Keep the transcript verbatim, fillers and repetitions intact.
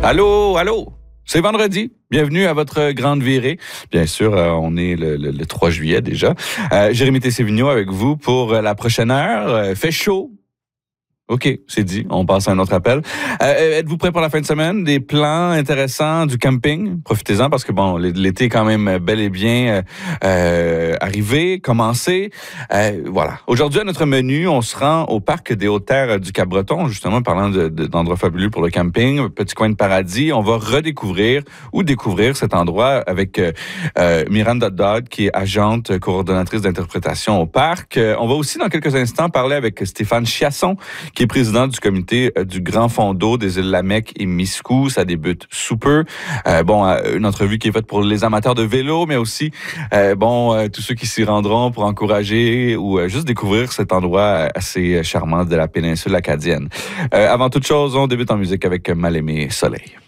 Allô, allô, c'est vendredi. Bienvenue à votre grande virée. Bien sûr, euh, on est le, le, le trois juillet déjà. Euh, Jérémy Tessé-Vigneault avec vous pour la prochaine heure. Euh, fait chaud. OK, c'est dit. On passe à un autre appel. Euh, êtes-vous prêt pour la fin de semaine? Des plans intéressants du camping? Profitez-en parce que, bon, l'été est quand même bel et bien euh, arrivé, commencé. Euh, voilà. Aujourd'hui, à notre menu, on se rend au parc des Hautes-Terres du Cap-Breton, justement, parlant de, de, d'endroits fabuleux pour le camping, petit coin de paradis. On va redécouvrir ou découvrir cet endroit avec euh, Miranda Dodd, qui est agente coordonnatrice d'interprétation au parc. Euh, on va aussi, dans quelques instants, parler avec Stéphane Chiasson, qui est président du comité euh, du Grand Fond d'eau des îles Lamec et Miscou. Ça débute sous peu. Euh, bon, euh, une entrevue qui est faite pour les amateurs de vélo, mais aussi, euh, bon, euh, tous ceux qui s'y rendront pour encourager ou euh, juste découvrir cet endroit assez charmant de la péninsule acadienne. Euh, avant toute chose, on débute en musique avec Mal-Aimé Soleil.